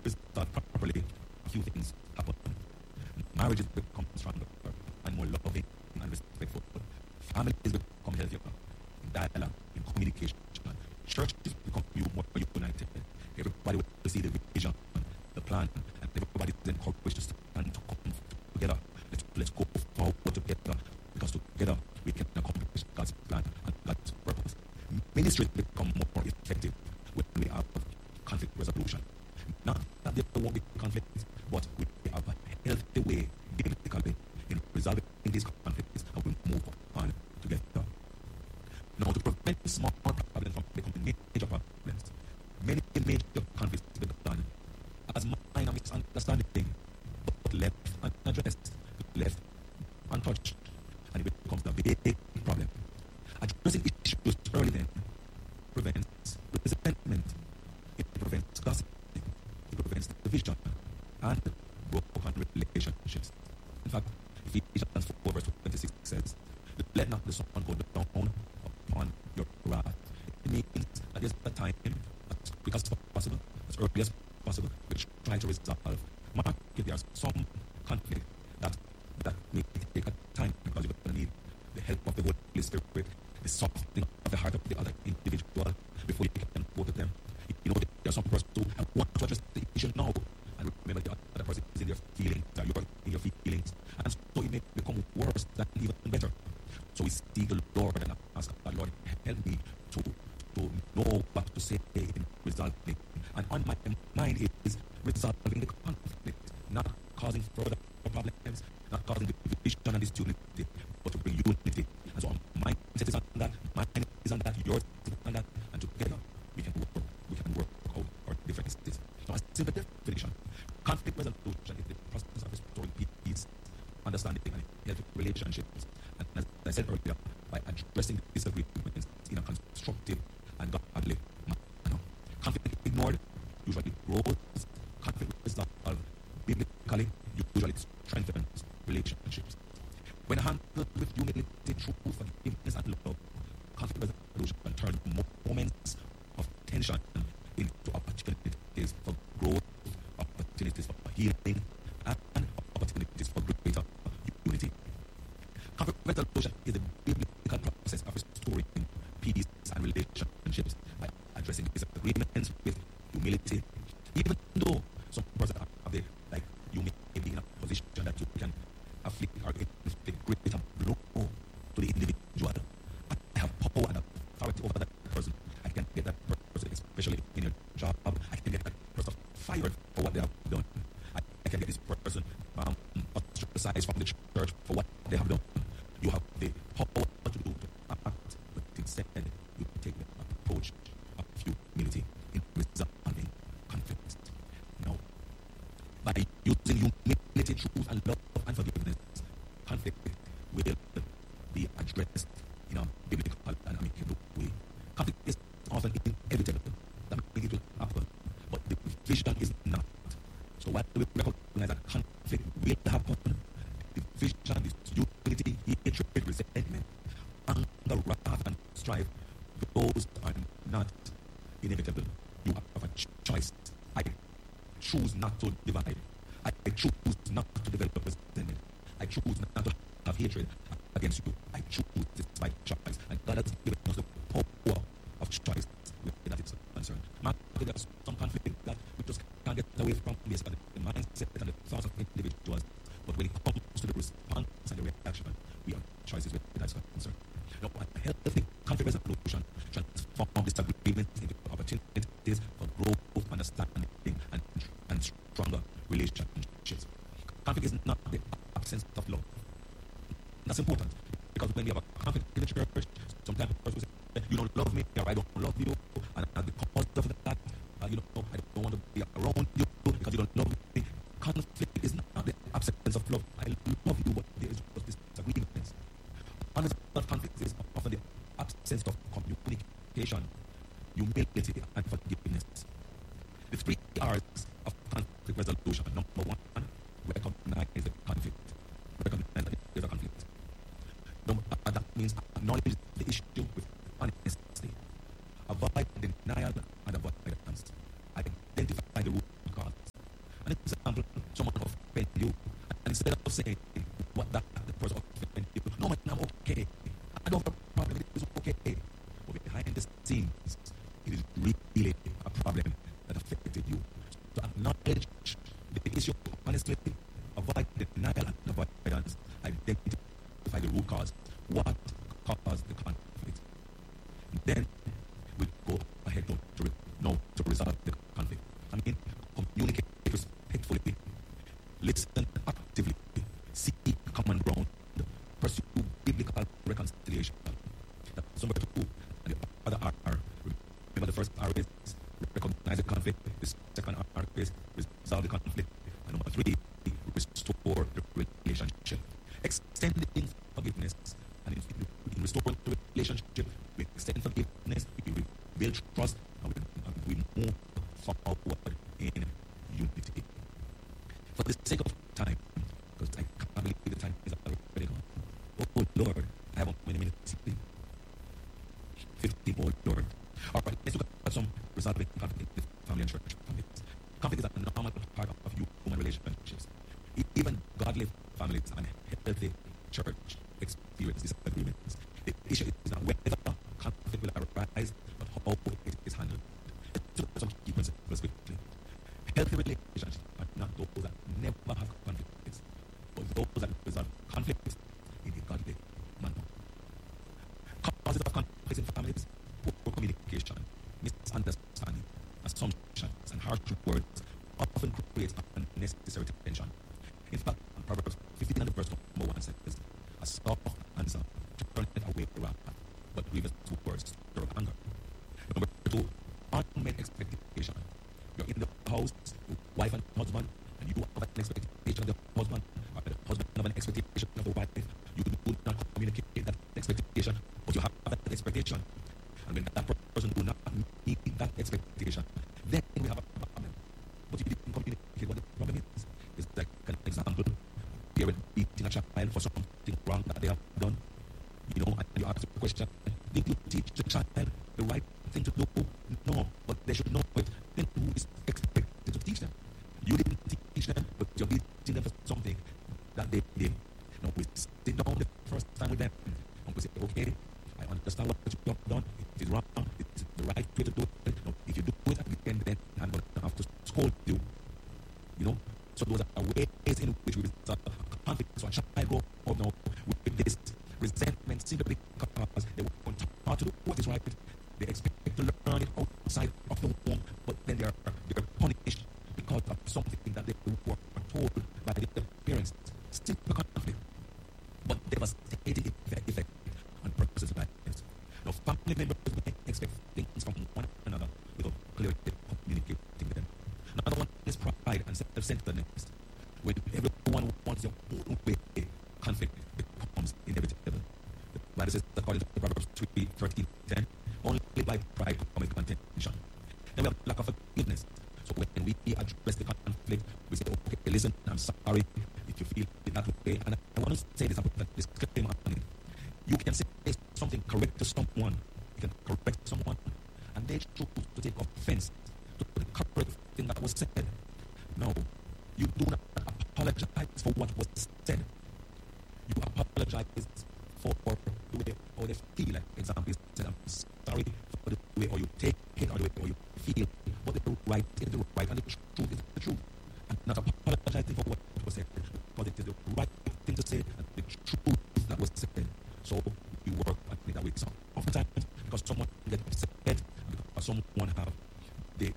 resolved properly, a few things happen. Marriages become stronger and more loving and respectful. Families become healthier in dialogue, in communication. Churches become more united. Everybody will see the vision, the plan, and everybody is encouraged to stand to come together. Let's go forward together, because together we can accomplish God's plan and God's purpose. Ministries become more effective when we have conflict resolution. Not that there won't be conflicts, but we have a healthy way, biblically, in resolving these conflicts, and we move on together. Now, to prevent small problems from becoming major problems, many major conflicts begun as minor misunderstanding, but left unaddressed, left untouched, and it becomes a big problem. Addressing issues early then prevents resentment, it prevents gossip, it prevents division and broken relationships. In fact, Ephesians 4 verse 26 says, "Let not the sun go down upon your wrath." It means that there's a time, as quick as possible, as early as possible, which try to resolve. Mark, if there are some conflict that may take a time, because you're going to need the help of the Holy Spirit, the softening of the heart of the other individual before you can go to them. You know, there are some persons who want to address the issue now, and remember the other person is in their feelings, or you're in your feelings, and so it may become worse than even better. So we seek the Lord and ask God, Lord, help me to know what to say in resolving. And on my mind is resolving the conflict, not causing further problems, not causing division and disunity, but to bring unity. And so our mindset is on that, mine is on that, yours is on that, and together we can work out our differences. So a simple definition: conflict resolution is the process of restoring peace, understanding, and healthy relationships. And as I said earlier, by addressing disagreements in a constructive and godly manner. Conflict ignored usually grows. Conflict resolved biblically usually strengthens relationships. When handled with humility, truth, forgiveness, and love, conflict resolution turns moments of tension into opportunities for growth, opportunities for healing, and opportunities for greater unity. Conflict resolution is the biblical process of restoring peace and relationships by addressing disagreements with humility. Even though some persons are there, like you may be in a position that you can afflict or inflict greater blow to the individual, I have power and authority over that person. I can get that person, especially in your job, I can get that person fired for what they have done. I can get this person ostracized from the church for what they have done. You have the power to do to act, but instead you take the approach of humility in resolving conflicts. Now, by using humility, truth, and love and forgiveness, conflict will be addressed in a biblical and amicable way. Conflict is often inevitable. That means it will happen, but the division is not. So while we recognize that conflict will happen, division, disunity, hatred, resentment, anger, wrath, and strife, those are not inevitable. You have a choice. I choose not to divide. I choose not to develop resentment. I choose not to have hatred against you. I choose this by choice. And God has given us the power of choice where that is concerned. There are some conflict that we just can't get away from based on the mindset and the thoughts of individuals. But when it comes to the response and the reaction, we have choices where that is concerned. Now, a healthy conflict resolution transforms disagreements into opportunities for growth, understanding, and stronger relationships. Conflict is not the absence of love. That's important, because when you have a conflict in the church, sometimes the person will say, you don't love me, or I don't love you, and because of that, I don't want to be around you because you don't love me. Conflict is not the absence of love. I love you, but there is just disagreements. Unresolved conflict is often the absence of communication, humility, and forgiveness. The 3 R's of conflict resolution. Number 1, recognize the conflict. Recognize that there is a conflict. That means acknowledge the issue with honesty. Avoid denial and avoidance. Identify the root cause. saying what that the person offended you. No, man, I'm okay. I don't have a problem. It is okay. But behind the scenes, it is really a problem that affected you. To acknowledge the issue honestly, avoid the denial and avoidance, identify the root cause. What caused the conflict? Then we go ahead to resolve the conflict. I mean, communicate respectfully, listen actively, seek common ground, pursue biblical reconciliation. That's number 2. And the other R, remember the first R is recognize the conflict, the second R is resolve the conflict, and number 3, restore the relationship. Extending forgiveness, and in restoring the relationship, we extend forgiveness, we build trust, and we move forward in unity. For the sake of time, because I can't believe the time is already gone. Oh Lord, I have many minutes. 15, oh Lord. All right, let's look at some resolving conflict with family and church conflicts. Conflict is a normal part of human relationships. Even godly families and healthy church experience disagreements. The issue is not whether conflict will arise, but how it is handled. Let's look at some key principles quickly. Healthy relationships are not those that never have conflicts, but those that resolve conflicts in a godly manner. Causes of conflicts in families: poor communication, misunderstanding, assumptions, and harsh words often create unnecessary tension. In fact, Proverbs 15 and verse 1 says, "A soft answer turneth away wrath, but grievous words stir up anger." Number 2, unmet expectation. You're in the house, wife and husband, and you have an expectation of the husband, or the husband have an expectation of the wife. You do not communicate that expectation, but you have that expectation. And when that person do not meet that expectation, then we have a problem. But you didn't communicate what the problem is. It's like an example: parent beating a child for something wrong that they have done. You know, and you ask the question: did you teach the child the right thing to do? No, but they should know it. Then who is expected to teach them? You didn't teach them, but you're teaching them for something that they did. Now we sit down the first time with them and we say, okay, I understand what you have done. It is wrong. It is the right way to do it. Now, if you do it again, then I'm going to have to scold you. You know? So those are ways in which we resolve conflict. So a child grow up now with this resentment simply because they want to do what is right. They expect to learn it outside of the home, but then they're punished because of something that they were told by the parents. Simple conflict, but devastating effect on person's lives. Now, family members may expect things from one another without clearly communicating with them. Another one is pride and self-centeredness. When everyone wants their own way, conflict becomes inevitable. The Bible says, according to Proverbs 3:13-10, only by pride cometh contention. Then we have lack of forgiveness. So when we address the conflict, we say, okay, listen, I'm sorry if you feel it that way. And I want to say this, I put that disclaimer on it. You can say something correct to someone. You can correct someone, and they choose to take offense to the correct thing that was said. No, you do not apologize for what was said. You apologize for the way or they feel. Like example, you said, I'm sorry for the way or you take it or the way or you feel. But the right is the right and the truth is the truth. And not apologizing for what was said, because it is the right thing to say and the truth that was said. So you work on it that way. So oftentimes, because someone gets upset, because someone have the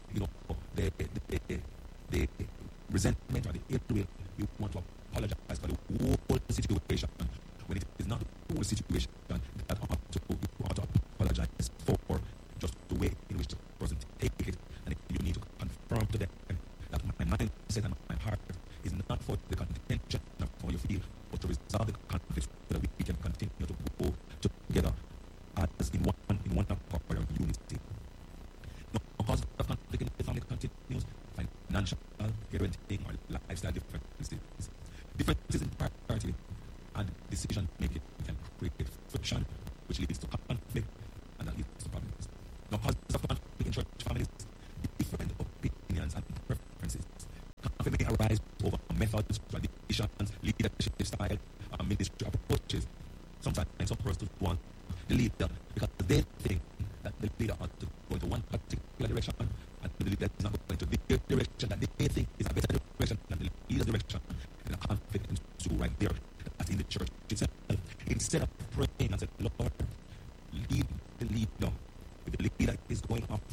resentment or the ill will, you want to apologize for the whole situation. When it is not the whole situation, that you ought to apologize for just the way in which the person take it, and you need to confirm to them that my mindset and my heart is not for the contention of how you feel, but to resolve the conflict so that we can continue to go together as in one accord of unity. Now, because of conflict in the family continues, financial, parenting, or lifestyle differences in priority and decision making can create friction, which leads to conflict, and that leads to problems. Now, causes of conflict in church families: different opinions and preferences. Conflict may arise over methods, traditions, leadership style, ministry approaches. Sometimes some persons want the leader because they think that the leader ought to go into one particular direction, and the leader is not going to the direction that they think is a better direction than the leader's direction. And a conflict ensues right there. That's in the church itself. Instead of praying and saying, Lord, lead the leader. If the leader is going off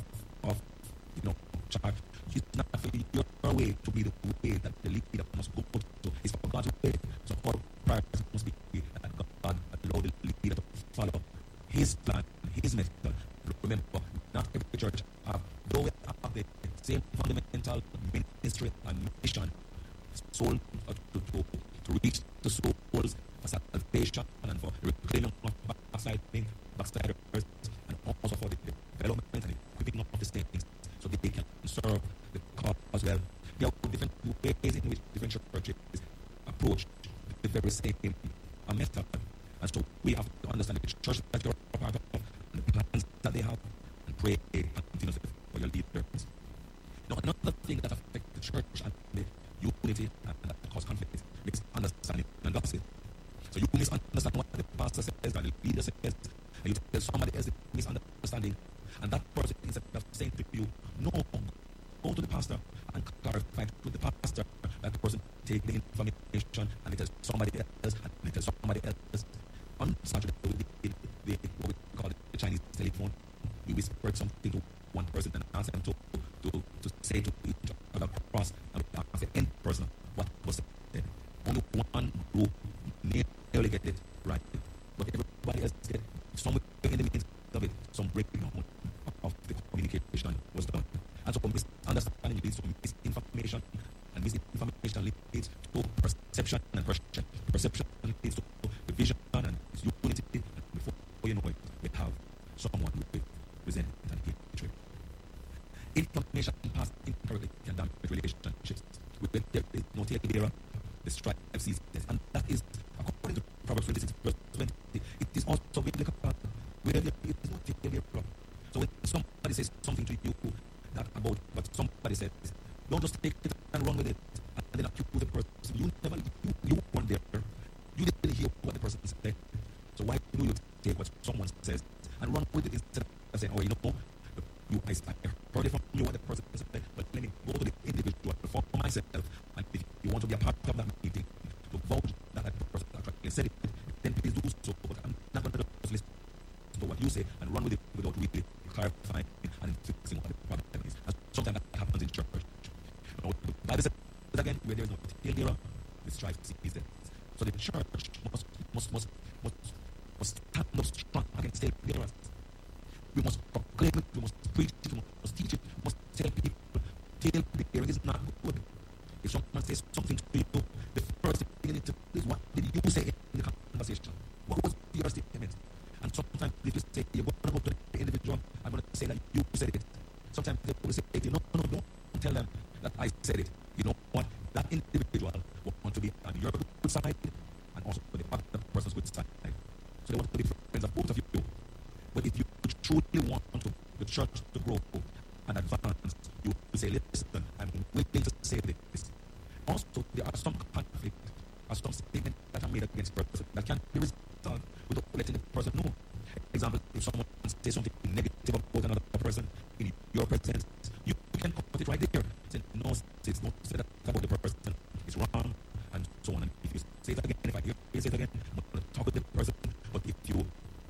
charge, it's not for your way to be the way that the leader must go to. It's for God's way. So our prayers must be that God allow the leader to follow his plan, his method. Remember, not every church though we have the same fundamental ministry and mission, soul to reach the souls for salvation and for reclaiming of backsliders, and also for the development and equipping of the saints so that they can serve the cause as well. There are different ways in which different churches approach the very same method, and so we have to understand the church that you're a part of and the plans that they have, and pray continuously for your leaders. Now, another thing that affects the church and the unity and that cause conflict is misunderstanding and gossip. So you misunderstand what the pastor says or the leader says, and you tell somebody else the misunderstanding, and that person, instead of saying to you, no, go to the pastor and clarify to the pastor, that the person take the information and it tells somebody else, and it tells somebody else. On Saturday, we what we call it the Chinese telephone. We whispered something to one person and asked them to say to each other across, and we asked the end person what was said. Only one group nearly get it right, but everybody else get somewhere in the midst of it, some breakdown of the communication was done. And so misunderstanding leads to misinformation, and misinformation leads to perception, and perception leads to division and unity, and before you know it, we have someone with resentment and hatred. Information passed incorrectly can damage relationships. When there is no tailbearer, the strife ceases, and that is according to Proverbs 26 verse 20. It is also biblical where there is no tailbearer. So when somebody says something to you that about what somebody says, don't just take it and run with it and then accuse the person. You weren't there. You didn't hear what the person said. So why do you take what someone says and run with it instead of saying, oh, I heard it from you what the person said, but let me go to the individual for myself, and if you want to be a part of that meeting to vouch that person actually said it, then please do so. But I'm not going to just listen to what you say and run with it without really clarifying and fixing what the problem is. And sometimes that happens in church. Now, the Bible says again, where there is no tailbearer, the strife ceases. So the church must stand up strong against tailbearers. We must proclaim it, we must preach it, we must teach it, we must tell people tailbearing is not good. If someone says something to you, the first thing you need to do is, what did you say in the conversation? What was your statement? And sometimes if you say you're going to go to the individual, I'm going to say that you said it. Sometimes they will say, no, don't tell them that I said it. You know what? That individual will want to be on your good side and also for the other person's good side. So they want to be friends of both of you. But if you truly want the church to grow and advance, you will say, listen, I'm willing to say this. Also, there are some conflict, or some statements that are made against the person that can be resolved without letting the person know. Example, if someone says something negative about another person in your presence, you can cut it right there. Say, no, don't say that about the person. It's wrong, and so on. And if you say that again, if I hear you say it again, I'm going to talk with the person. But if you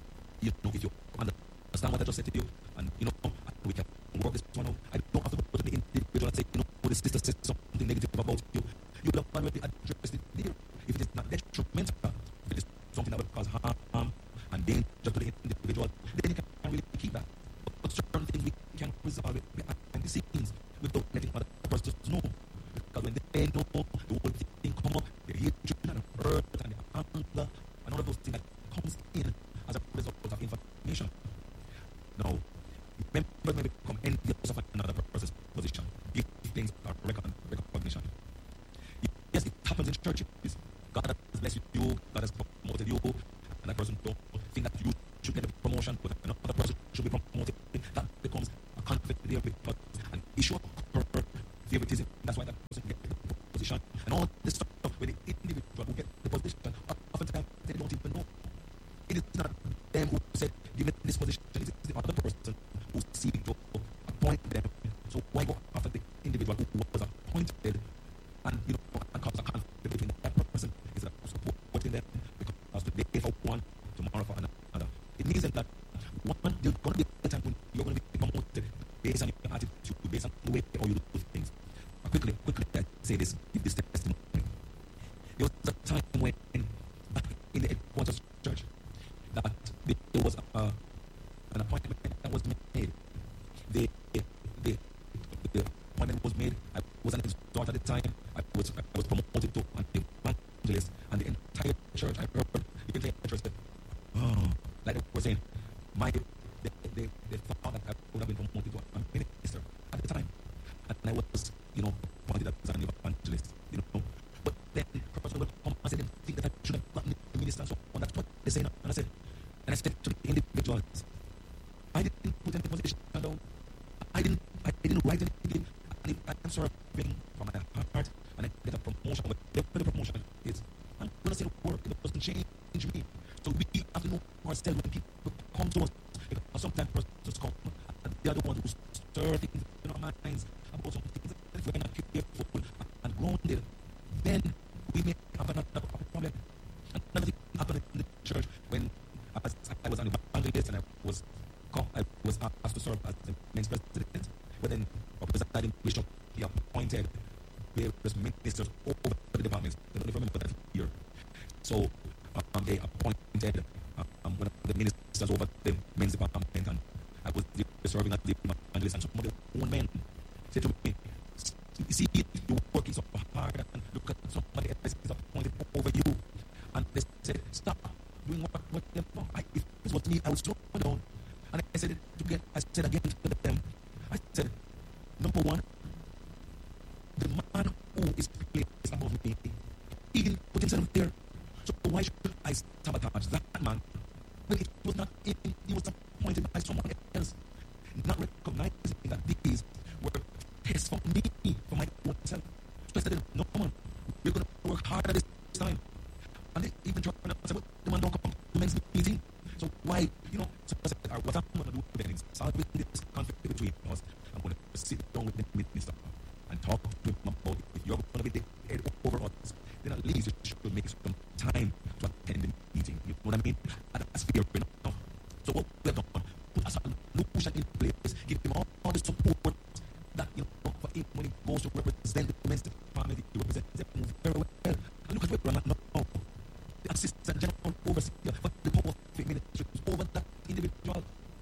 understand what I just said to you, and we can work this one out. I don't have to go to the individual and say, the sister said something negative about you. You will already address it there. If it is not detrimental, if it is something that will cause harm and danger to the individual, then you can really keep that. But certain things we can resolve it behind the scenes without letting other persons know. Because when they know, the whole thing come up, the hatred and the hurt and the anger and all of those things that comes in as a result of information. Now, members may become envious of another person's position if things are recognition. Yes, it happens in churches. God has blessed you, God has promoted you, and that person don't think that you should get a promotion, but another person should be promoted. That becomes a conflict there because an issue of favoritism. That's why that person gets the position. And appointed and and cause a conflict between that person is supporting them because today for one, tomorrow for another. It means that one, there's going to be a time when you're going to be promoted based on your attitude, based on the way how you do things. Quickly, I say this, give this testimony. There was a time when, back in the headquarters church, that there was an appointment that was made. The appointment was made. I was an exhorter at the time. I was promoted to an evangelist, and the entire church, I heard the entire church said, oh, like I was saying, they thought that I would have been promoted to a minister at the time, and I was, appointed as an evangelist, But then the person would come and say, they think that I should have gotten the minister, and so on. That's what they say now. And I said to the individuals, I didn't put any position down. I didn't write anything. I'm serving from my heart, and I get a promotion. Whatever the promotion is, I'm going to say the work. It doesn't change me. So we have to know ourselves when people come to us. Because sometimes persons come, and they are the ones who stir things in our minds about some things. If we're not careful and grounded, then we may have another problem. Another thing happened in the church when I was an evangelist and I was asked to serve as the men's president. But then our presiding bishop, he appointed various ministers over the departments. I don't know if I remember that year. So they appointed one of the ministers over the men's department, and I was serving as the evangelist, and some of the own men said to me, you see, you're working so hard, and look at somebody else is appointed over you. And they said, stop doing what you're doing. If it was me, I would slow down. And I said again to them, I said, number one, the man who is placed above me, he didn't put himself there. So why should I sabotage that man when it was not him? He was appointed by someone else, not recognizing that these were tests for me, for my own self. So I said, no man, we're going to work harder this time. And they even tried to say, well, the man don't come to the men's meeting. So why, so I said, what I'm going to do then is solve this conflict between us. I'm going to sit down with the minister and talk to him about it. If you're going to be the head over us, then at least you should make some time to attend the meeting. You know what I mean? And that's fair enough. So what we have done, put a solution in place, give him all the support that, for him when he goes to represent the men's department, he represents them very well. And look at where we're at now. The assistant general overseer for the power of ministry is over that individual.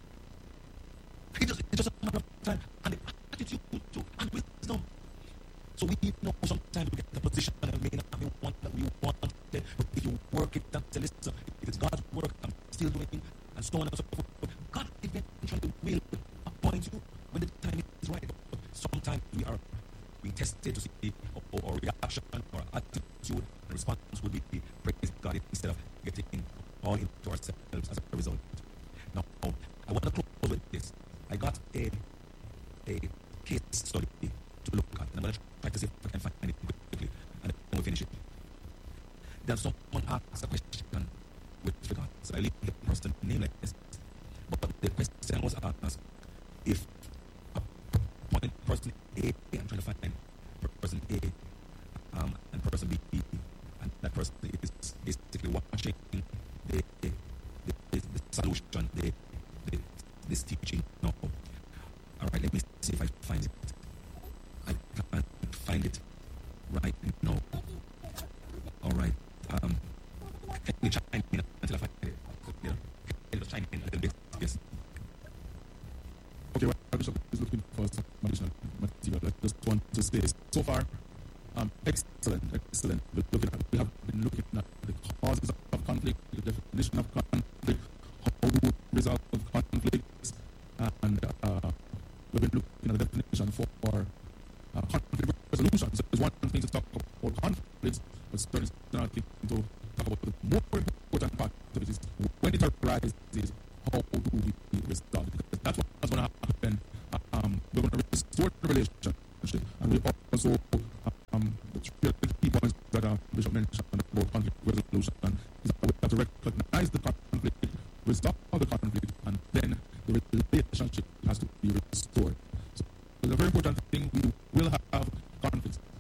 It's just a matter of time, and the attitude to and wisdom. So we know sometimes we get the position and we may not have one that we want, but if you work it and say, listen, if it's God's work, I'm still doing it, and so on and so forth. God eventually will appoint you when the time is right. But sometimes we are being tested to see our reaction or attitude, and response would be praise God instead of getting all into ourselves as a result. Now, I want to close with this. I got a case study to look at, and I'm going to try to see if I can find it quickly, and then we finish it. Then someone asked a question with regards, so I leave the person nameless, but the question was asked if person A, I'm trying to find person A and person B, and that person is basically watching the solution, this teaching. No. All right, let me see if I find it. I can't find it right now. All right. Can you chime in until I find it? Yeah. Can you just chime in a little bit? Yes. Okay, well, Bishop is looking for some additional material. I just want to say, so far, excellent. We have been looking at the causes of conflict, the definition of conflict, how to resolve conflicts, and we've been looking at the definition for conflict resolution. So there's one thing to talk about conflicts, but certainly not to talk about the more important part of it is when it arises, how do we resolve it? Because that's what's going to happen. We're going to restore the relationship, and we also the key points that Bishop mentioned about conflict resolution is that we have to recognize the conflict, resolve the conflict, and then the relationship has to be restored. So it's a very important thing. We will have conflicts.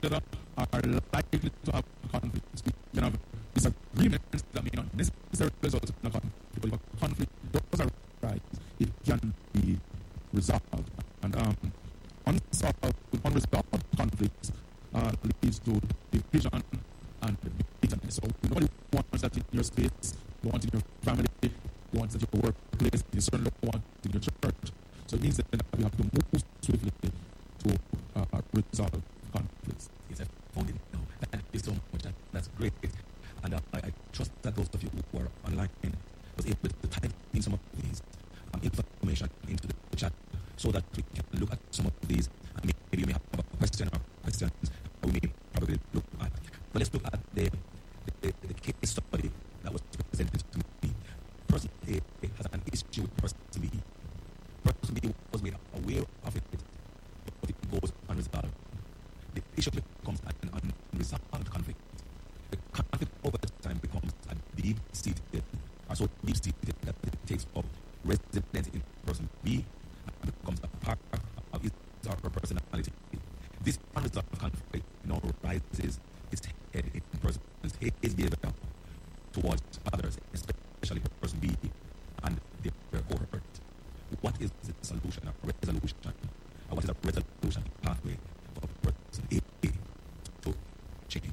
together are likely to have conflicts. We can have disagreements that may not necessarily result in a conflict, but if a conflict does arise, it can be resolved. And unresolved conflicts leads to division and bitterness. So nobody wants that in your space, you want it in your family, you want it in your workplace, you certainly don't want it in your church. So it means that we have to move swiftly to resolve conflicts. Yes, I found it now. Thank you so much. That's great. And I trust that those of you who are online was able to type in some of these information into the chat so that we can look at some of these. And maybe you may have a question or questions that we may probably look at. But let's look at the case study that was presented to me. Person A has an issue with person B. Person B was made aware of it, but it goes unresolved. The issue becomes an unresolved conflict. The conflict over time becomes a deep-seated, or so deep-seated that it takes up residence in person B and becomes a part of his or her personality. This unresolved conflict now rises its head in person A's behavior towards others, especially person B and their cohort. What is the solution or resolution? What is a resolution pathway for person A to change?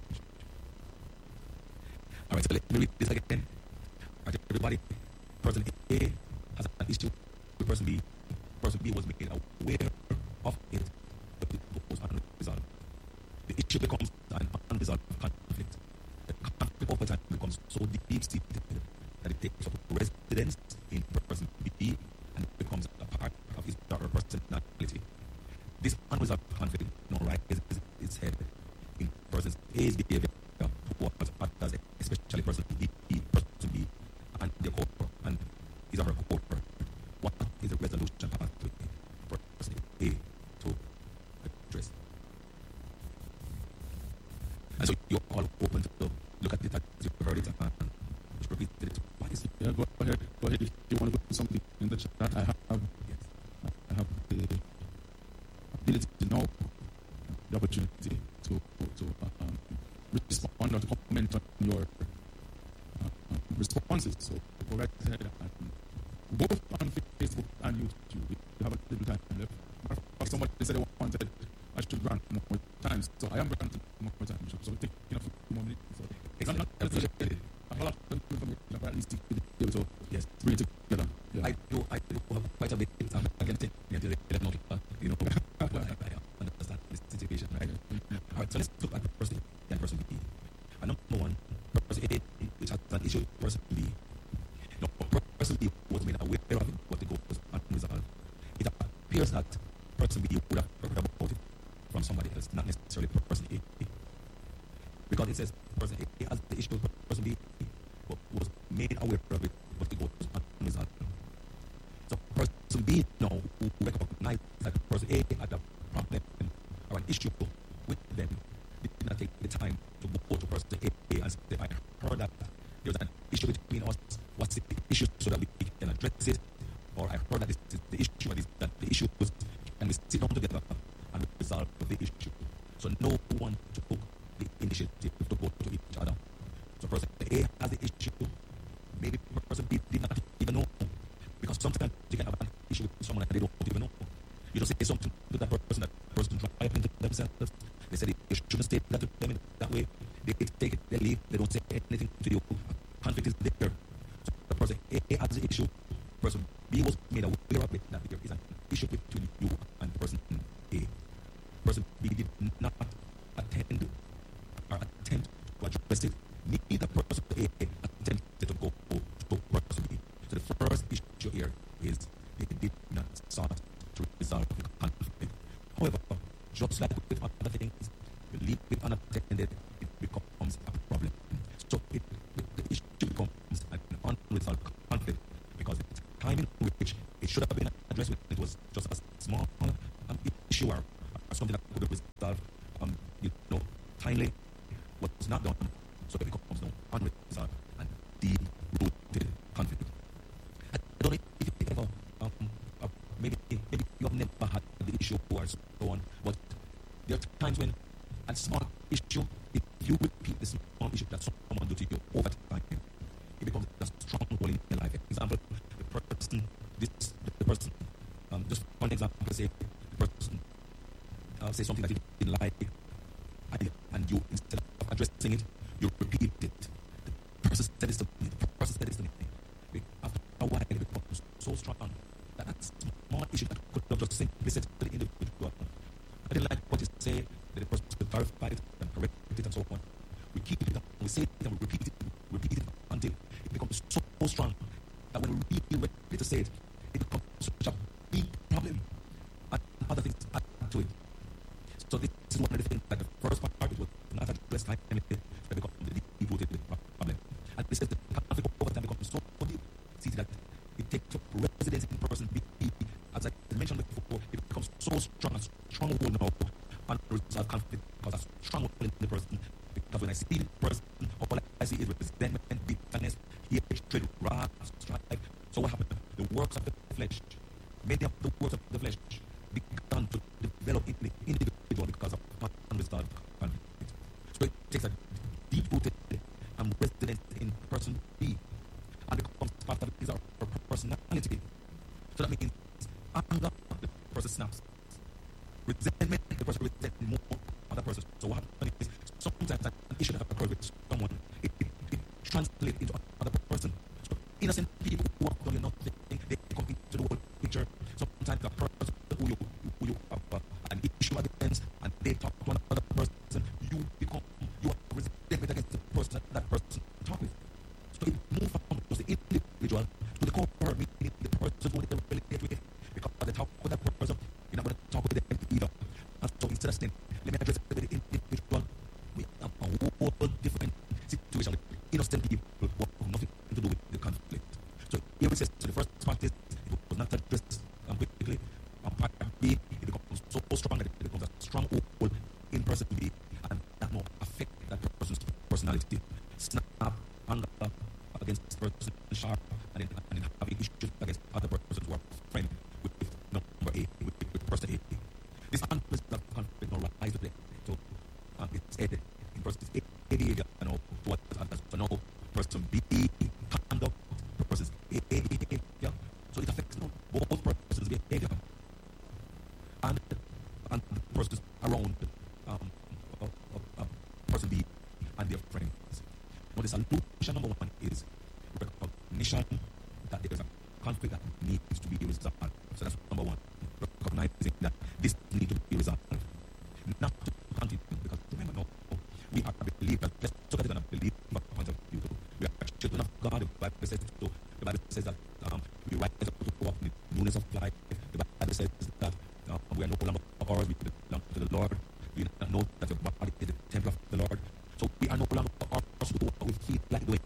All right, so let me read this again. All right, everybody, person A has an issue with person B. Person B was made aware of it, but it goes unresolved. The issue becomes an unresolved conflict. The conflict over time becomes so deep-seated that it takes up residence in person B and becomes a part of his or her personality. This unresolved conflict now rises its head in person A's behavior towards others, especially person B and their cohort and his or her cohort. What is the resolution pathway for person A to address? And so you're all open to look at it as you've heard it and just repeat it twice. Yeah, go ahead. If you want to put something in the chat, I have the ability to know the opportunity to respond or to comment on your responses. So go right ahead and both on Facebook and YouTube. You have a little time left. Somebody said they wanted I should grant more time, so I am granting more time. So take a few more minutes. So I'm not appreciated. I have a lot of information, but at least to be able to bring it together. Yeah. I do have quite a bit. I can take until they let know, you know, I understand this situation, right? All right, so let's look at the person A and person B. And number one, person A, which has an issue with person B. Now, person B was made aware of it, but it goes unresolved. It appears that person B would have heard about it from somebody else, not necessarily person A. Because it says person A has the issue with person B, but was made aware of it, but it goes unresolved. So person B now who recognized that person A had a problem or an issue with them did not take the time to go to person A and say, I heard that there's an issue between us. What's the issue so that we can address it? Or I heard that this is the issue, and that the issue was, and we sit down together and resolve the issue. So no one took the initiative to go to each other. So person A has the issue. Maybe person B did not even know. Because sometimes you can have an issue with someone that they don't even know. You just say something to that person drive into themselves. They say you shouldn't say that to them in that way. They take it, they leave, they don't say anything to you. Conflict is there. So the person A has the issue. Person B was made aware of it, that there is an issue between you and person A. Person B did not attend or attempt to address it. Neither person A attempted to go to person B. So the first issue here is they did not start to resolve the conflict. However, just like with other things, you leave it unattended, it becomes a problem. So the issue becomes an unresolved conflict because the time in which it should have been addressed with it was just a small issue or something that could be resolved, timely, was not done. So it becomes now unresolved and deep-rooted conflict. I don't know if you ever, maybe you have never had the issue or so on, but there are times when And small issue, if you repeat the small issue that someone do to you over time, it becomes a strong role in your life. Example, the person, just one example, say the person say something that you didn't like, and you, instead of addressing it, you repeat it. The person said this to me, After a while, it becomes so strong that that small issue that could have just simply said to the individual, I didn't like what you say, the person could clarify it and correct it and so on. We keep it up, we say it and we repeat it until it becomes so strong that when we really ready to say it, it becomes such a big problem and other things add to it. So this is one of the things that the first part it was not addressed time that becomes the deep-rooted problem. And this is the conflict over time becomes so deep. See that it takes up residence in person B. As I mentioned before, it becomes so strong, a stronghold now and resolve conflict because a stronghold in the person. Because when I see the person, all I see is resentment, bitterness, hatred, wrath, strife. So what happened? The works of the flesh, many of the works of the flesh began to develop in the individual because of unresolved conflict. So it takes a deep-rooted and resident in person B and becomes part of his or her personality. So that means anger, the person snaps. Resentment, the person resents more other person. So what happens is sometimes an issue that occurs with someone, it translates into another person. So innocent people who are doing nothing, they come into the whole picture. Sometimes a person who you have an issue against, and they talk to another person, you are resentment against the person that person talk with. So it moves from just the individual to the core, meaning the person who they relate with. Because they talk with that person, you're not going to talk with them either. And so instead of saying, let me address it with the individual, we have a whole different situation with innocent people who have nothing to do with the conflict. So here we say, so the first part is, it was not addressed quickly. Part B, it becomes so strong that it becomes a strong hold in person B, and that will affect that person's personality. Snap, anger against this person, sharp, and then having issues against other persons who are friends with number A, with person A. This conflict will rise with it. So it's headed in person A, you know, what so now person B, conduct, person A, yeah. So it affects both persons' behavior and the persons around person B and their friends. Now the solution number one is recognition that there is a conflict that needs to be resolved. So that's number one. Recognizing that this needs to be resolved. Not to continue, because remember now, we are believers. Let's look at it on a believer point of view. We are children of God. The Bible says so. The Bible says that we rise up to walk in the newness of life. The Bible says that we are no longer ours, we belong to the Lord. We know that the body is the temple of the Lord. So we are no longer ours to do what we feel like doing.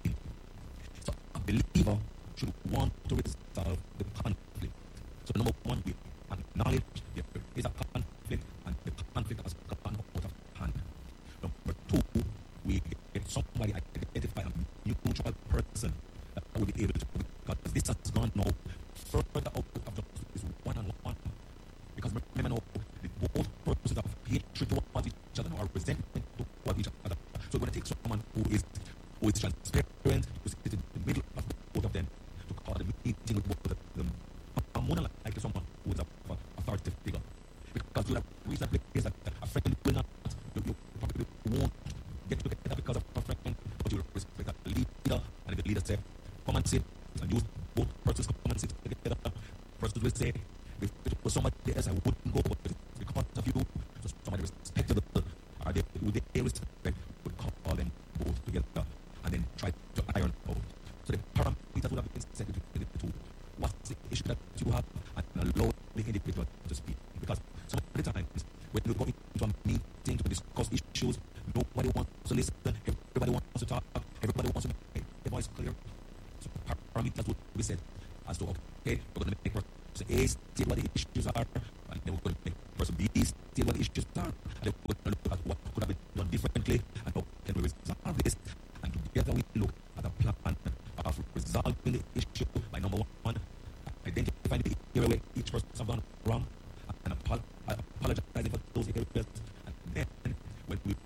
So a believer should want to resolve the conflict. So number one, we acknowledge there is a conflict and the conflict has gone out of hand. Number two, we get somebody identify a neutral person that will be able to, because this has gone now further out of just this one-on-one. Because remember now, both persons have hatred towards each other or resentment towards each other. So we're going to take someone who is transparent, who sits in the middle of both of them, to call the meeting with both of them. I'm more like someone who is an authoritative figure. Because you have reasonably is that a friend will not, you probably won't get together because of a friend, but you will respect a leader, and if the leader says, come and sit, and use both persons come and sit together, persons will say, if it was somebody else, I wouldn't go, but because of you, so somebody respectable, or they respect, would call them both together, and then try to iron out. So the parameters would have been set between the two. What's the issue that you have, and allow the individual to speak. Because some of the times, when you go into a meeting to discuss issues, nobody wants to listen, everybody wants to talk, everybody wants to make their voice clear. So parameters would be set as to, okay, we're going to make person A state what the issues are, and then we're going to make person B state what the issues are, and then we're going to look at what could have been done differently, and how can we resolve this, and together we look at a plan of resolving the issue by number one, identifying the area where each person has gone wrong, and apologizing for those areas, and then when we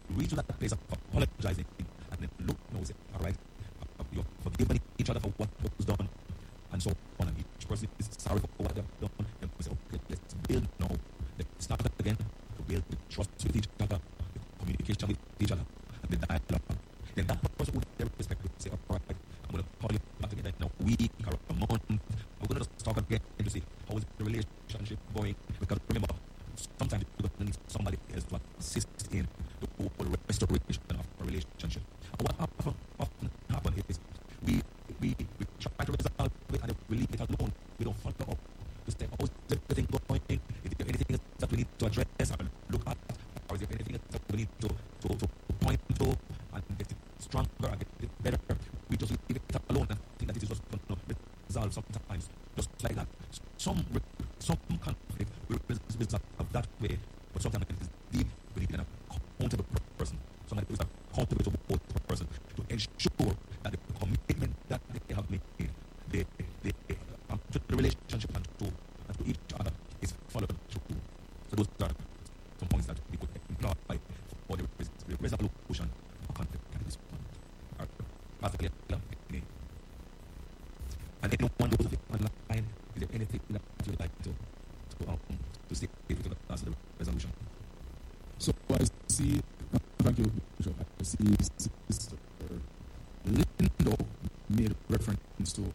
with each other, the communication with each other, and the dialogue, then that person would have respect would say, all right, I'm going to call you back together in a week or a month. I'm going to just talk again to see how is the relationship going. Because remember, sometimes you're going to need somebody else to assist in the whole restoration of a relationship. And what often happens is we try to resolve it and we leave it alone. We don't follow up to say, how is everything going? Is there anything that we need to address or look at? Or is there anything that we need to point to and get it stronger and get it better? We just leave it alone and think that it is just going to resolve sometimes. Just like that. Some conflict will resolve that way, but sometimes it is deep within an accountable person. Sometimes it is accountable to both person to ensure that the commitment that they have made, to the relationship and to each other is followed through. So those are some points that we could employ for the resolution of conflict at this point. And anyone who is online, is there anything that you would like to say with regards to the resolution? So I see, thank you, Bishop. I see Sister Lindo made reference to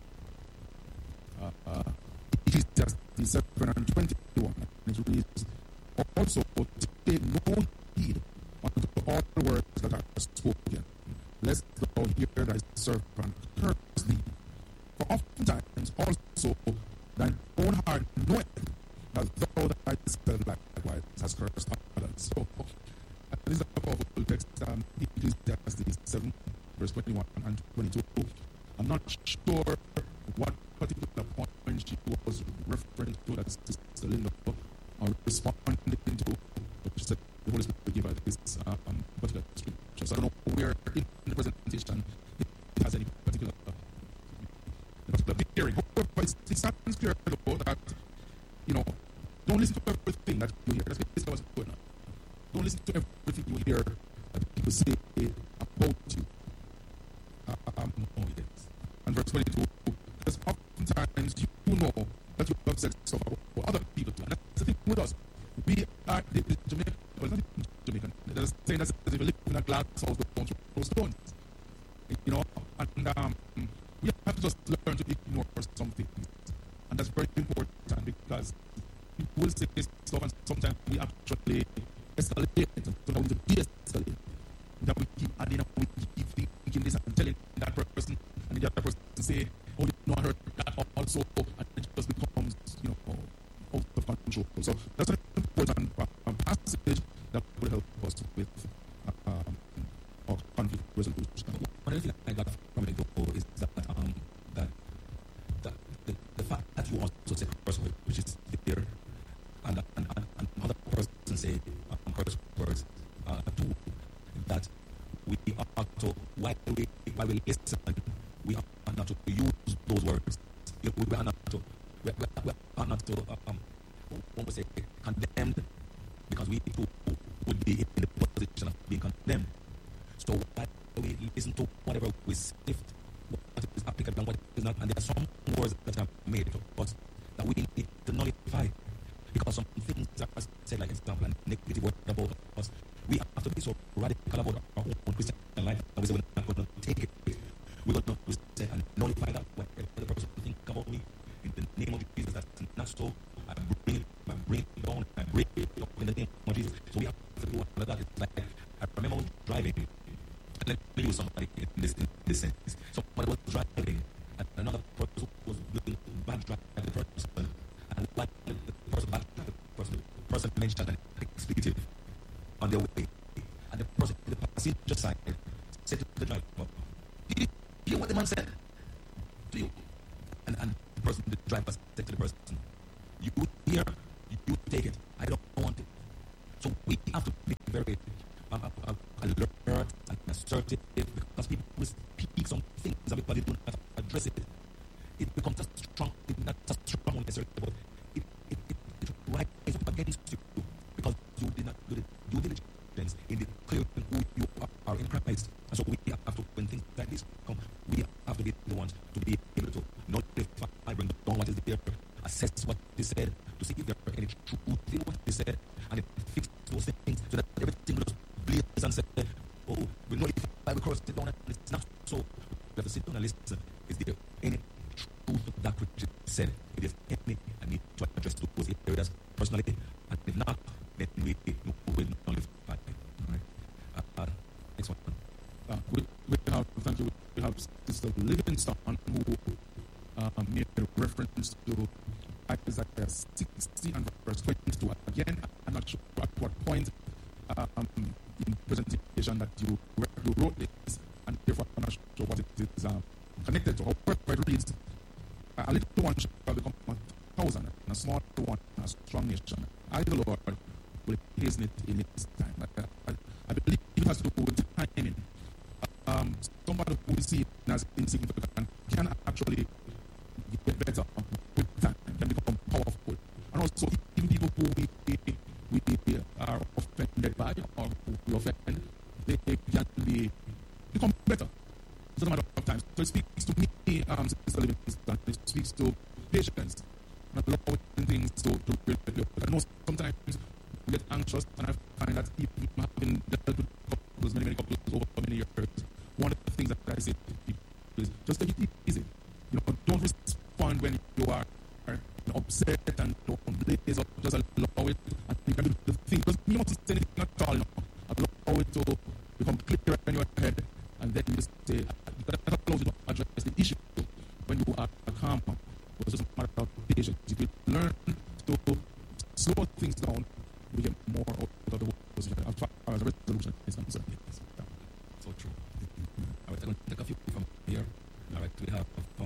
Ecclesiastes 7:21, and it reads, also to take no heed unto all the words that are spoken, lest thou hear thy servant curse thee. For oftentimes also thine own heart knoweth that thou thyself likewise hast cursed others. So this is a powerful text. Ecclesiastes 7, verse 21 and 22. I'm not sure what particular point she was referring to that Sister Linda responding to, but she said the Holy Spirit gave her this particular scripture. So I don't know where in the presentation it has any particular hearing. However, it sounds clear though that, don't listen to everything that you hear. That's basically what's going on. Don't listen to everything you hear that people say about you. And verse 22, because oftentimes you know that you have sex for other people too. And that's the thing with us. We are the Jamaican, well, not Jamaican. There's a saying that says if you live in a glass house, don't throw stones. And we have to just learn to ignore some things. And that's very important because people will say stuff and sometimes we actually escalate, so that we need to de-escalate. That we keep adding up, we keep thinking this and telling that person, and the other person say, oh, I heard that also, and it just becomes, out of control. So that's an important passage that will help us with our conflict resolution. One of the things I got from it though is that the fact that you also say curse word, which is there, and other person say curse words too, that we are to while we listen, we are not to use those words. We are not to what we say condemned, because we too would be in the position of being condemned. So while we listen to whatever we sift, what is applicable and what is not, and there are some words that are made to us that we need to nullify, because some things are said, like example, and negative word about us. We have to be so radical about our own Christian life, and we say we're not going to take it. We're going to say and nullify that whatever the person think about me. In the name of Jesus, that's not so. I bring it down, I break it up in the name of Jesus. So we have to do all of that. It's like, I remember driving, and let me use somebody in this sense. Somebody was driving, and another person was doing bad driving the person, and like the person bad driving the person mentioned an expletive on their way, and the person, the passenger side, said to the driver, "Did you hear what the man said to you?" And the person, the driver said to the person, "You hear, you take it. I don't want it." So we have to be very alert and assertive, because people will speak some things and people do not address it. It becomes a strong, not a strong assertive, but it rises up against you because you did not do the due diligence in declaring who you are in Christ. And so we have to, when things like this come, we have to be the ones to be able to notify, bring down what is there, assess what is said, to see if there are any truth in what is said, and fix those things things so that everything will just blaze and say, oh, we know if I will cross it down and it's not so. We have to sit down and listen. Is there any truth to that which is said? If there's any, I need to address those areas personally. And if not, then we will not live by it. All right. Next one. Thank you. We have Sister Livingston who made a reference to Isaiah 60 and verse 22. Again, I'm not sure at what point in presentation that you wrote this, and therefore I'm not sure what it is connected to. However, it reads, a little one shall become 1,000, and a small one a strong nation. I, the Lord, will hasten it in its time. I believe it has to do with timing. Somebody who is seen as insignificant can actually get better with time, can become powerful. And also, even people who we are offended by or who we offend, they can become better. It's a matter of time. So it speaks to me, Sister Livingston, it speaks to patience, not allowing things to really be. I know sometimes we get anxious, and I find that even having dealt with couples, many couples over many years, one of the things that I say to people is just take it easy. Don't respond when you are upset, and don't blaze up. Just allow it, and you can do the thing. Because you don't say anything at all. Allow it to become clear in your head, and then you say that allows you to address the issue when you are calm. It's just a matter of patience. If you learn to slow things down, we get more out of the whole position as far as resolution is concerned. So true. All right, I'm going to take a few from here. All right, we have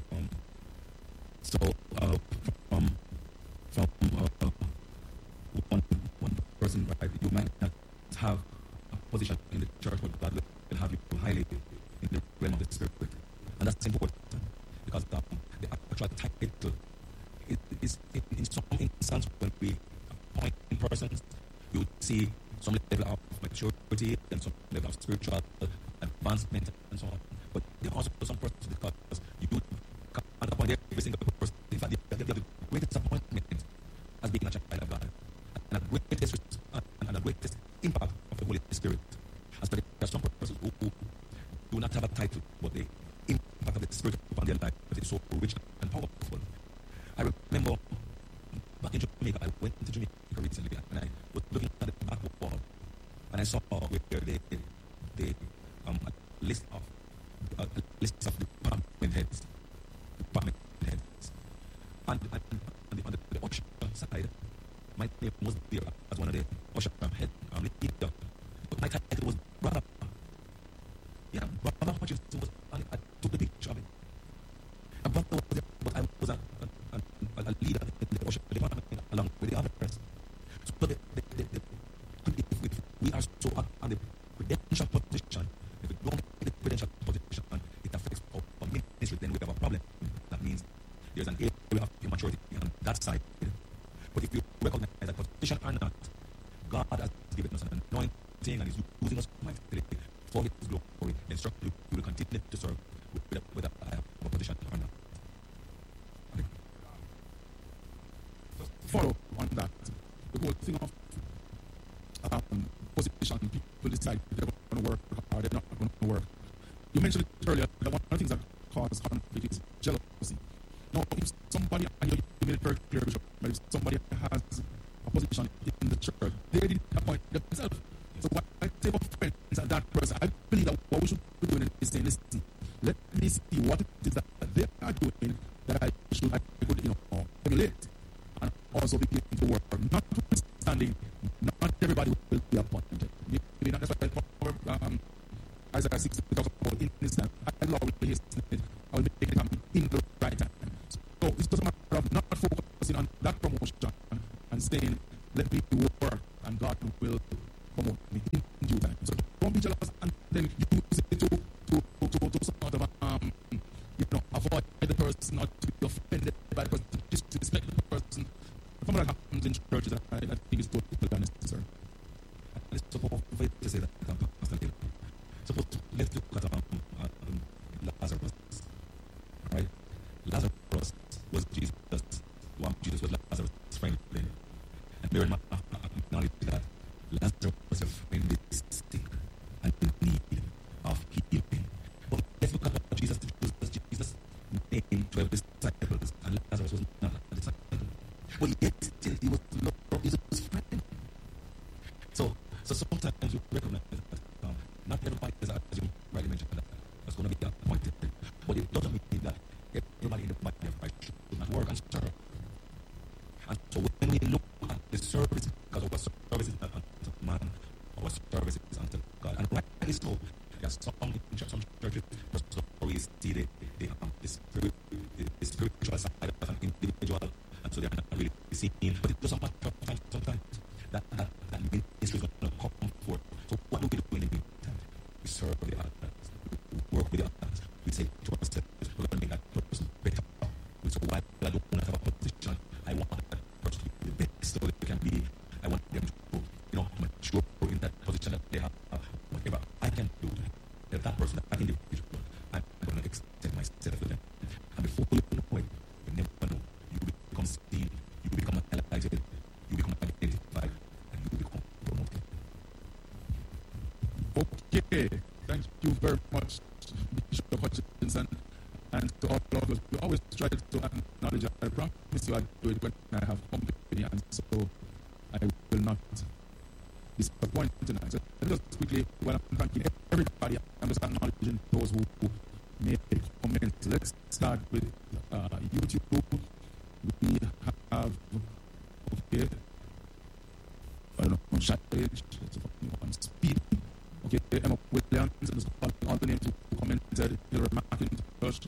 one person, right? You might not have a position in the church, but God will have you highly in the realm of the spirit, and that's important because the actual title is in some instance when we appoint in persons, you see some level of maturity and some level of spiritual advancement and so on. But there are also some persons because you can't upon every single person. In fact, they have the greatest appointment as being a child of God and the greatest impact of the Holy Spirit. As there are some persons who do not have a title, but the impact of the Spirit upon their life is so rich and powerful. I remember back in Jamaica, I went to Jamaica recently, and I was looking at the back wall, and I saw where they a list of department heads, and on the usher side, my name was there as one of the usher head leader, but my title was brother. Yeah, brother Hutchinson was. I took the picture of it. And brother was there, but I was a leader in the usher department along with the others. So if we are so on the credential position, if we don't get the credential position, it affects our ministry, then we have a problem. That means there's an area of immaturity on that side. But if you recognize that position or not, God has given us an anointing and is using us mightily for His glory, then certainly we will continue to serve whether I have a position or not. Okay. Follow on that. The whole thing of position, people decide if they're going to work or they're not going to work. You mentioned it earlier that one of the things that causes conflict is jealousy. Now, if somebody, and you made it very clear, Bishop, but if somebody has a position in the church, they didn't appoint themselves. So what I take offense at that person, I believe that what we should be doing is saying, listen, let me see what it is that they are doing that I could emulate and also begin to work. Notwithstanding, not everybody will be appointed. Maybe not. That's why Isaiah 60 talks about in this time. I will hasten it. I will make it happen in the right time. So it's just a matter of not focusing on that promotion and saying, let me work and God will promote me in due time. So don't be jealous and then use it to sort of avoid the person, not to be offended by the person, to disrespect the person. Some of that happens in churches that I think is totally unnecessary. And it's supposed to say that suppose let's look at Lazarus. Right? Lazarus was Jesus. Jesus was Lazarus' friend. And Mary acknowledged that Lazarus was yourself in this sick and in need of healing. But let's look at what Jesus did. Jesus named 12 disciples, and Lazarus was not a disciple. But yet still he was his friend. So sometimes you recognize that not everybody is, as you rightly mentioned, that's going to be appointed. But it doesn't mean that everybody in the body of Christ should not work and serve. And so when we look at the service, because our service is not unto man, our service is unto God. And rightly so, there are some churches where we see the spiritual side of an individual, and so they are not really seen. But it doesn't matter sometimes that ministry is going to come forth. So what do we do in the meantime? We serve the others, we work with the others, we say to ourselves, we're going to make that person better. So while I don't want to have a position, I want that person to be the best so they can be. I want them to mature in that position that they have. Whatever I can do to help that person, that individual, I'm going to extend myself to them. And before you know it, you never know. You become seen, you become highlighted, you become identified, and you become promoted. Okay, thank you very much, Bishop Hutchinson. And to all of us, we always try to acknowledge. I promise you I'll do it when I have company, and so I will not disappoint tonight. So let me just quickly, while I'm thanking everybody, I'm just acknowledging those who made comments. Let's start with YouTube. We have, okay, I don't know, chat page, on speed. Okay, Emma Williams, and all the names who commented, Hillary McIntosh,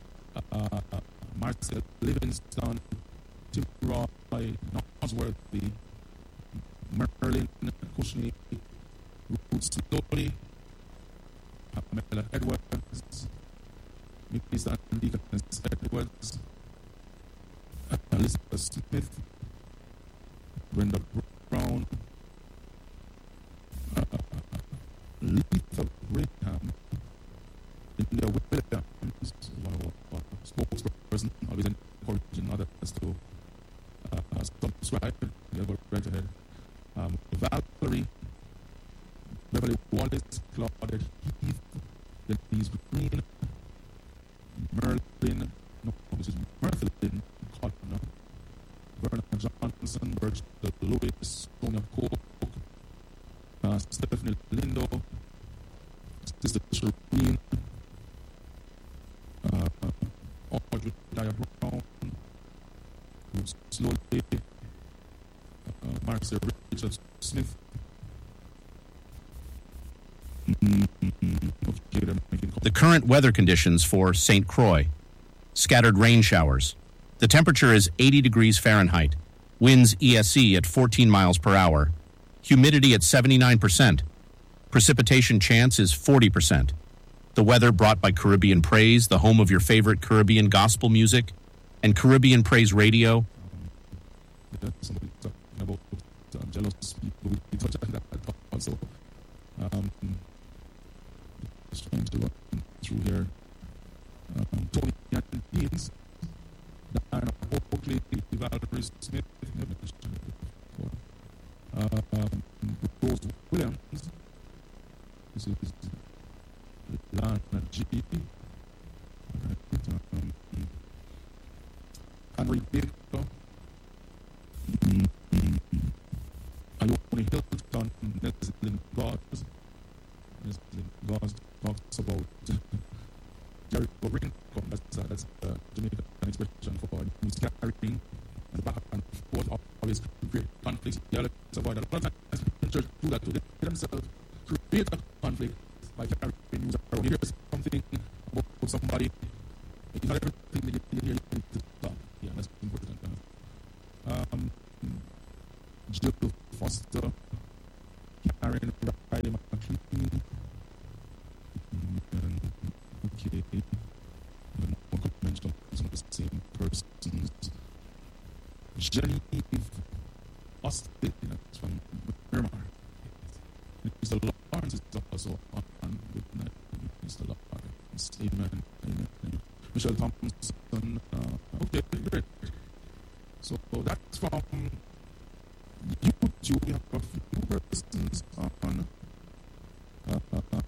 Marcel Livingston, Tim Roy, Nosworthy, Merlin Kushney, Ruth Slowly, Pamela Edwards, Nicholas and Deaconess Edwards, Elizabeth Smith, Brenda Brown, Letha Graham, Linda Williams, one of our spokesperson, always encouraging others to subscribe. We'll go right ahead. Valerie, Beverly Wallace, Claudette Heath, Denise Green, Merlin, no, this is Merlin Cotton, Vernon Johnson, Birch Lewis, Sonia Cook, Stephanie Lindo, Sister Shereen, Audrey Dyer Brown, Slowly, Marcia Richard Smith. The current weather conditions for St. Croix. Scattered rain showers. The temperature is 80 degrees Fahrenheit. Winds ESE at 14 miles per hour. Humidity at 79%. Precipitation chance is 40%. The weather brought by Caribbean Praise, the home of your favorite Caribbean gospel music, and Caribbean Praise Radio. Somebody talking about jealous people. We touched on that also. Just trying to run through here. Tony and Deans, Diana Oakley, Valerie Smith, Rose Williams. This is Lana G. Henry Baker. Ione Hilton, Neslin Gauze. Neslin Gauze talks about Jericho Rincon. That's Jamaican expression for news carrying and the back and forth always create conflicts. Yeah, let's avoid a lot of times the church do that to themselves, create a conflict by carrying news around. Here's something about somebody. It's not everything that you hear to stop. Yeah, that's important. Jill Foster, Karen Riley McLean. Okay, I could mention some of the same persons. Genevieve Austin, that's from Miramar. Mr. Lawrence is also on with Mr. Lawrence. Amen. Michelle Thompson. Okay, great. So that's from YouTube. We have a few persons on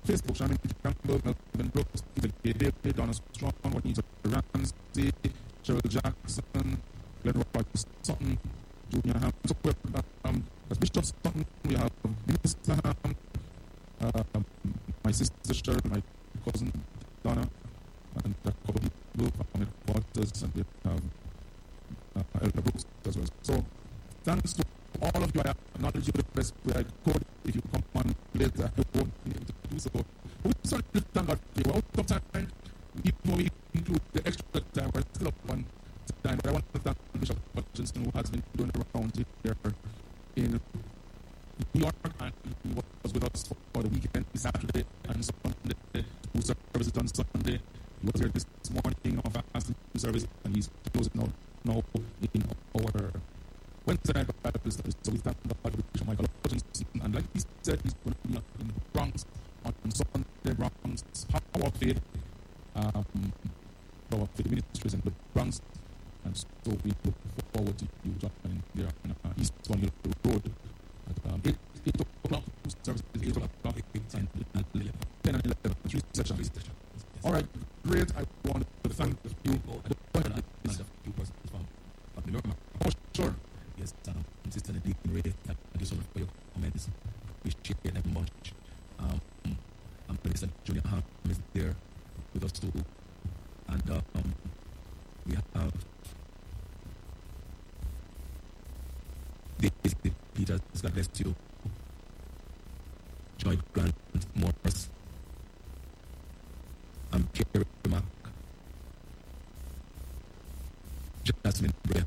Facebook, Shannon Campbell, Melvin Brooks, Stephen K. David, Donna Strong, Juanita Ramsey, Cheryl Jackson, Glenn Roberts Sutton, Junior Ham. So as Bishop Sutton, we have Minister Ham, my sister Cheryl, my cousin Donna, and a couple of people from the quarters, and we have Elder Brooks as well. So thanks to all of you. I acknowledge you the best way I could. If you come on later, I won't be able to do so. But we certainly thank God for you. Out of time, even though we include the extra time, we're still up on time. But I want to thank Bishop Hutchinson, who has been doing the round here in New York, and he was with us for the weekend, Saturday and Sunday, two services on Sunday. He was here this morning on fasting service, and he's closing now in our Wednesday night Bible study. So we thank God for Bishop Michael Hutchinson, and like he said, he's going to be in the Bronx on Sunday. Bronx Power of Faith, Power of Faith Ministries in the Bronx, and so we look forward to you joining there on East One Hill Road at 8 o'clock. Services 8 o'clock, 10 and 11. 3 sessions. All right, great. I want to thank you. Oh, sure. Yes, Sister Nadine Ray, thank you so much for your comments. Appreciate them much. Minister Junior Ham is there with us too. And we have David Peters, God bless you. Joy Grant Morris. Kerry Mark. Jasmine Bray.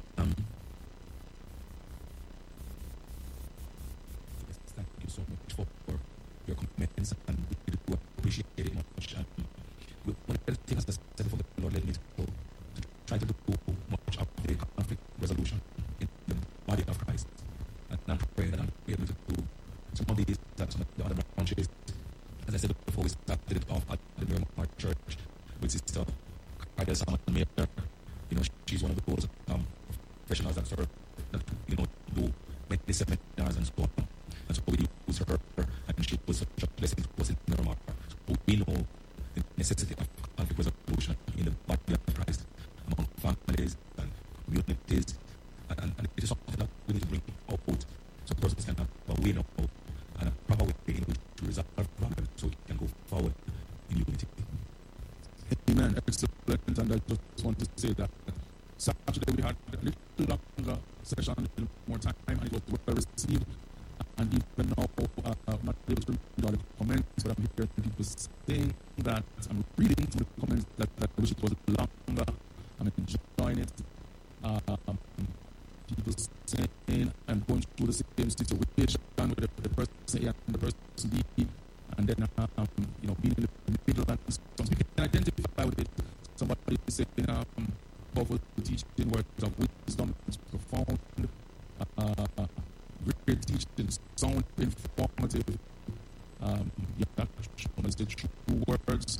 Thank you so much for your comments, and we do appreciate it much. And one of the things that I said for the Lord led me to try to do much of the conflict resolution in the body of Christ. And I'm praying that I'm able to do some of these, that some of the other branches. As I said before, we started it off at the Miramar Church with Sister Cardia Salmon Mayer. She's one of those professionals that serve, that do many seminars and so on. And so we use her, and she was such a blessing to us in Miramar. So we know the necessity of conflict resolution in the body of Christ, among families and communities, and it is something that we need to bring out so persons can have a way and a proper way in which to resolve problems so we can go forward in unity. Amen. Excellent. And I just want to say that Saturday we had a little longer session, a little more time, and it was well received. And even now, I'm not able to read all the comments, but I'm hearing people saying that I'm reading through the comments that I wish it was longer. I'm enjoying it. People saying I'm going through the same situation with the person A and the person B, and then being in the middle, and some people can identify with it. Somebody is saying powerful teaching, words of wisdom, it's profound, great teaching, sound, informative. It's the true words.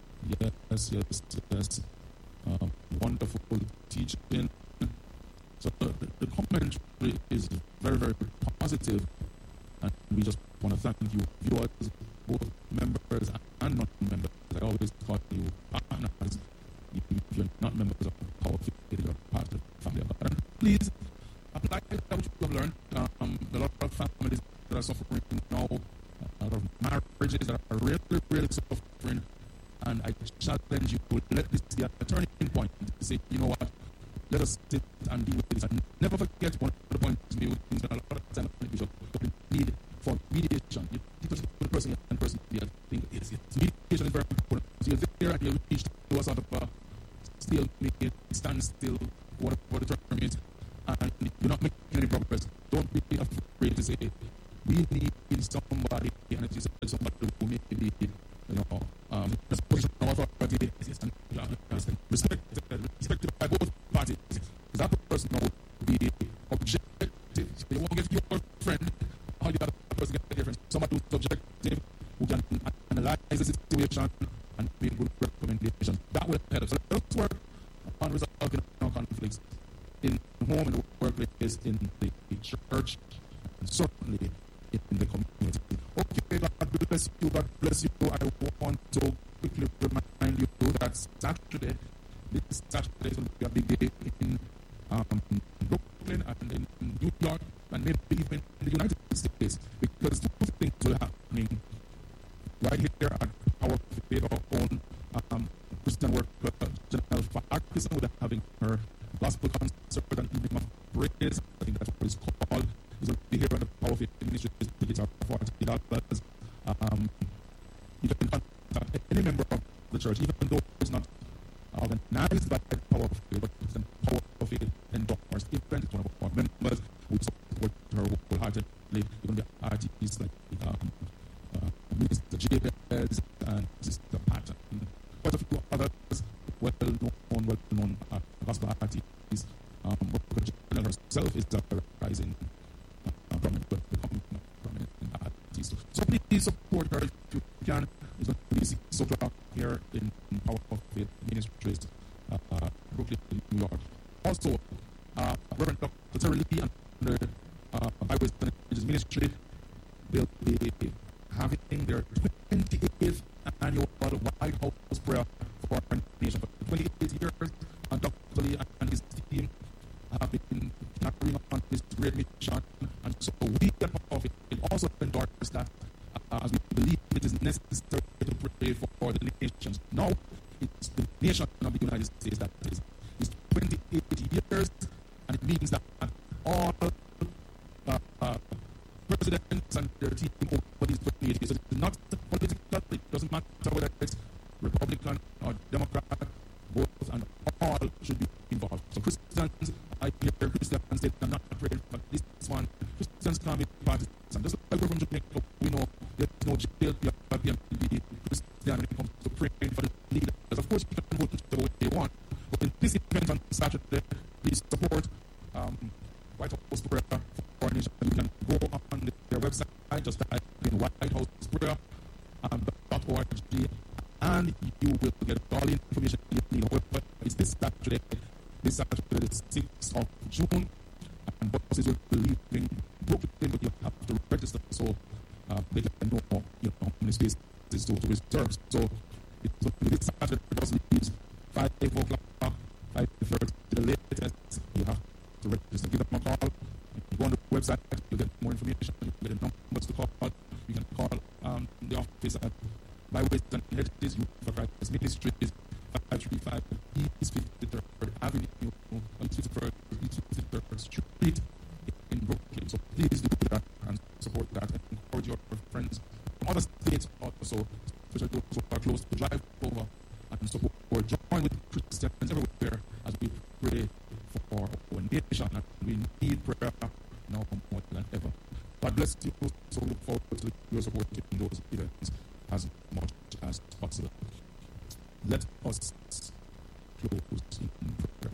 Yes. Wonderful teaching. So the commentary is very, very positive, and we just want to thank you, viewers, both members and non-members. I always call you partners. If you're not members of Power of Faith, you're part of the family of God. And please apply what you have learned. There are a lot of families that are suffering now, a lot of marriages that are really, really suffering. And I challenge you to let this be a turning point. To say, you know what? Let us sit and deal with this. And never forget one of the points we spend a lot of time on the bishop, the need for mediation. You just put the person and person here. I think yes. Mediation is very important. So you're there and you reach to a sort of still make stand still, whatever the term is, and you're not making any progress. Don't be afraid to say, we need somebody, and it is somebody who may be, the position of authority, and respected by both parties. That person will be objective. You won't get your friend, how the other person get your friend. Somebody who's objective, who can analyze the situation and make good recommendations. That will help. So let's work on resolving our conflicts in the home, in the workplace, in the church, and certainly in the community. Okay, God bless you. God bless you. I want to quickly remind you that Saturday, this Saturday is going to be a big day in Brooklyn and in New York and maybe even in the United States, because two things will happening right here at our faith, our own Christian worker, General Farquharson, will be having her gospel concert and evening of praise. I think that's what it's called. It's going to be here on the Power Faith Ministry. Tickets are $40. You can contact any member of the church, even though it's not organized by Power of Faith, but it's a Power of Faith endorsed event. It's one of our members. We support her wholeheartedly. You're going to be artists like Mr. Jabez and Sister Patton. Quite a few others well-known gospel artists. Rebecca General herself is a rising prominent artist. So please support her if you can. It's going to be 6 o'clock here in Power of Faith Ministries, Brooklyn, New York. Also, Reverend Dr. Terry Lee and the Byways and Ages Ministry will be having their 28th annual White House prayer for our nation. For 28 years, Dr. Lee and his team have been carrying on this great mission, and so we at Power of Faith also endorse that as we believe it is necessary to pray for the nations. Now, it's the nation of the United States that is. It's 28 years, and it means that all presidents and their team over these 28 years. So it's not political, it doesn't matter whether it's Republican or Democrat, both and all should be involved. So Christians, I hear Christians say, I'm not praying for this one. Christians can't be partisan. Just like we're from Jamaica, we know there's no jail, you have to be Christian when it comes to praying for the leaders. Of course, you can vote whichever way they want. But in this event on Saturday, please support White House Prayer for our nation. You can go on their website, just type in whitehousepr.org, and you will get all the information you need. However, it's this Saturday, the 6th of June, and buses will be leaving Brooklyn, but you have to register so they can know, how many spaces to reserve. So it's going to be this Saturday, the bus leaves 5 o'clock, 5:30 the latest. You have to register, give them a call. You go on the website, you'll get more information, you'll get the numbers to call. You can call the office at Byways and Ages Youth for Christ Ministries, 535 East 53rd Avenue, East 53rd Street in Brooklyn. So please do that and support that and encourage your friends from other states also, especially those who are close, to drive over and support or join with Christians everywhere as we pray for our nation. And we need prayer now more than ever. God bless you. So look forward to your support in those events as much as possible. Let us close in prayer.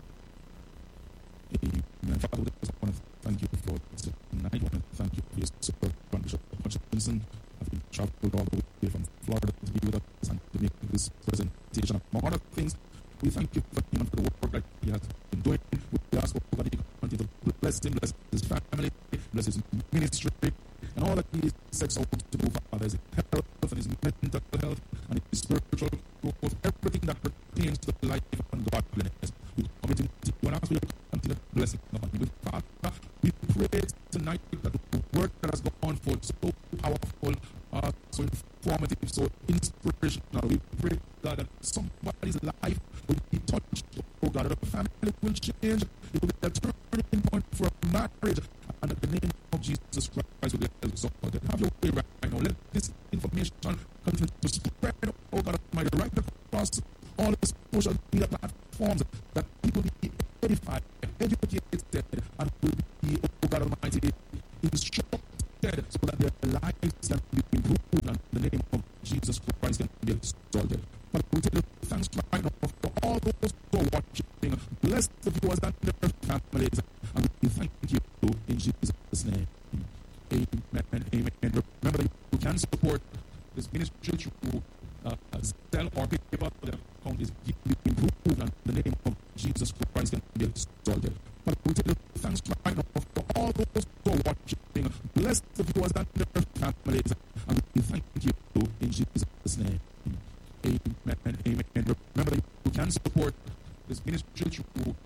Amen. Father, I just want to thank you for tonight. I want to thank you for your support from Bishop Hutchinson. I've traveled all the way from Florida to be with us and to make this presentation. Among other things, we thank you for him and for the work that he has been doing. We ask, oh God, that you continue to bless him, bless his family, bless his ministry, and all that he sets out to do, Father, his health and his mental health and his spiritual growth, everything that pertains to life and godliness. We commit him to you and ask for your continued blessing upon him. Father, we pray tonight that the word that has gone forth so powerful, so informative, so inspirational. We pray, God, that somebody's life will be touched. Oh God, that the family will change. It will be a turning point for marriage. And that the name of Jesus Christ will be exalted. Have your way right now. Let this information continue to spread, oh God Almighty, right across all the social media platforms, that people be edified, educated, and will be, oh God Almighty, instructed so that their lives can be improved and the name of Jesus Christ can be exalted. But we tell you thanks right now for all those who are watching. Bless the viewers and their families. And we thank you in Jesus' name. Amen and amen. Remember that you can support this ministry through Zelle or PayPal. The account is improved and the name of Jesus Christ can be exalted. But we tell you thanks right now for all those who are watching. Bless the viewers and their families. And we in Jesus' name. Amen. Amen. Remember that you can support this ministry through